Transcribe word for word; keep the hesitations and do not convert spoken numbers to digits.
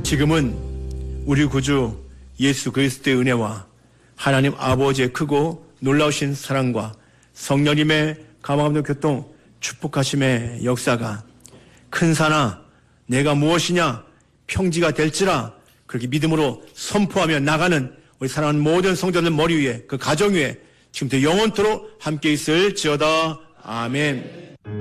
지금은 우리 구주 예수 그리스도의 은혜와 하나님 아버지의 크고 놀라우신 사랑과 성령님의 감화감동 교통 축복하심의 역사가 큰 산아 내가 무엇이냐 평지가 될지라 그렇게 믿음으로 선포하며 나가는 우리 사랑하는 모든 성도들 머리 위에 그 가정 위에 지금부터 영원토록 함께 있을지어다. 아멘.